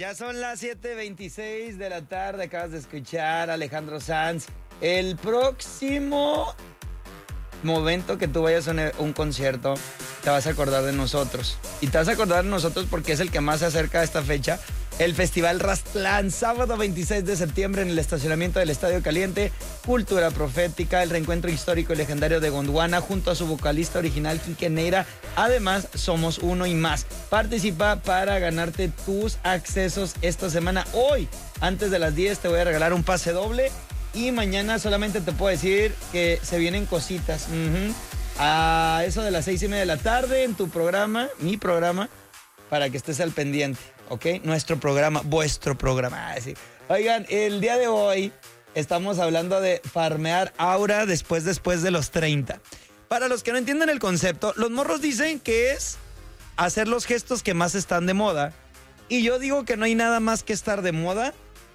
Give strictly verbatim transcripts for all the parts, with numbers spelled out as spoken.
Ya son las siete veintiséis de la tarde, acabas de escuchar a Alejandro Sanz. El próximo momento que tú vayas a un, un concierto, te vas a acordar de nosotros. Y te vas a acordar de nosotros porque es el que más se acerca a esta fecha. El Festival Rastlán, sábado veintiséis de septiembre en el estacionamiento del Estadio Caliente. Cultura profética, el reencuentro histórico y legendario de Gondwana junto a su vocalista original, Quique Neira. Además, somos uno y más. Participa para ganarte tus accesos esta semana. Hoy, antes de las diez, te voy a regalar un pase doble. Y mañana solamente te puedo decir que se vienen cositas. Uh-huh. A eso de las seis y media de la tarde en tu programa, mi programa, para que estés al pendiente. ¿Ok? Nuestro programa, vuestro programa. Ah, sí. Oigan, el día de hoy estamos hablando de farmear aura después, después de los treinta. Para los que no entienden el concepto, los morros dicen que es hacer los gestos que más están de moda. Y yo digo que no hay nada más que estar de moda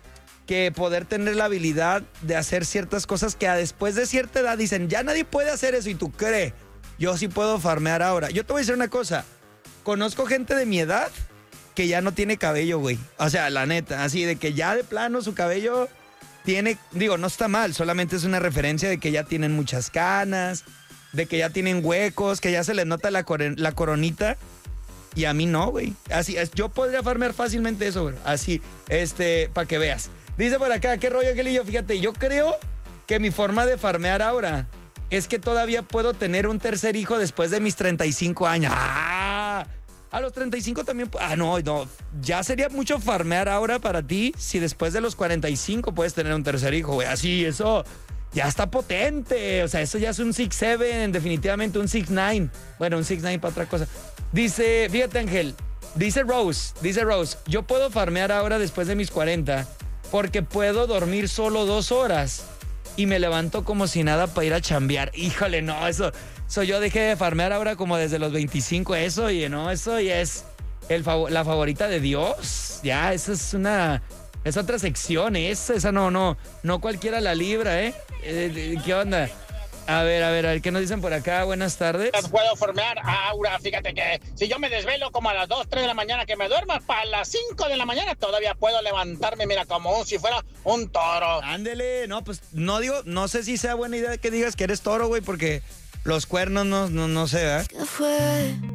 que poder tener la habilidad de hacer ciertas cosas que a después de cierta edad dicen, ya nadie puede hacer eso y tú crees. Yo sí puedo farmear ahora. Yo te voy a decir una cosa. Conozco gente de mi edad que ya no tiene cabello, güey. O sea, la neta, así de que ya de plano su cabello tiene, digo, no está mal, solamente es una referencia de que ya tienen muchas canas, de que ya tienen huecos, que ya se les nota la, cor- la coronita. Y a mí no, güey. Así es, yo podría farmear fácilmente eso, güey. Así, este, para que veas. Dice por acá, qué rollo, Angelillo. Fíjate, yo creo que mi forma de farmear ahora es que todavía puedo tener un tercer hijo después de mis treinta y cinco años. ¡Ah! A los treinta y cinco también... Ah, no, no. Ya sería mucho farmear ahora para ti si después de los cuarenta y cinco puedes tener un tercer hijo, güey. Así, eso ya está potente. O sea, eso ya es un six seven, definitivamente un six nine. Bueno, un six nine para otra cosa. Dice, fíjate, Ángel, dice Rose, dice Rose, yo puedo farmear ahora después de mis cuarenta porque puedo dormir solo dos horas y me levanto como si nada para ir a chambear. Híjole, no, eso... So, yo dejé de farmear ahora como desde los veinticinco, eso, y no, eso ya es el fav- la favorita de Dios. Ya, esa es una, es otra sección, esa, esa no, no, no cualquiera la libra, ¿eh? eh ¿Qué onda? A ver, a ver, a ver, ¿qué nos dicen por acá? Buenas tardes. Puedo farmear aura, fíjate que si yo me desvelo como a las dos, tres de la mañana que me duerma, para las cinco de la mañana todavía puedo levantarme, mira, como si fuera un toro. Ándele, no, pues no digo, no sé si sea buena idea que digas que eres toro, güey, porque... Los cuernos no, no, no sé, ¿eh? ¿Qué fue?